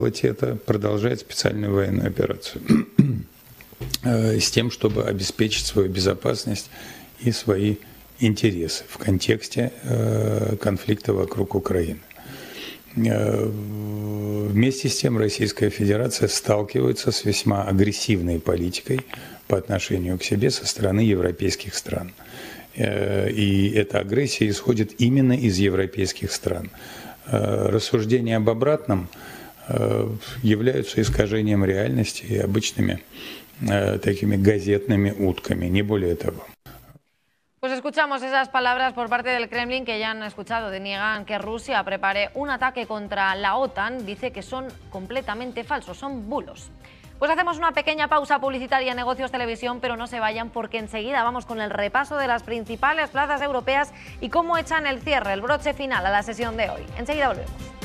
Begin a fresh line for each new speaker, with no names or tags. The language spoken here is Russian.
Это продолжает специальную военную операцию с тем, чтобы обеспечить свою безопасность и свои интересы в контексте конфликта вокруг Украины. Вместе с тем Российская Федерация сталкивается с весьма агрессивной политикой по отношению к себе со стороны европейских стран. И эта агрессия исходит именно из европейских стран. Рассуждения об обратном являются искажением реальности и обычными такими газетными утками, не более того.
Pues escuchamos esas palabras por parte del Kremlin que ya han escuchado. Deniegan que Rusia prepare un ataque contra la OTAN. Dice que son completamente falsos, son bulos. Pues hacemos una pequeña pausa publicitaria en Negocios Televisión, pero no se vayan porque enseguida vamos con el repaso de las principales plazas europeas y cómo echan el cierre, el broche final a la sesión de hoy. Enseguida volvemos.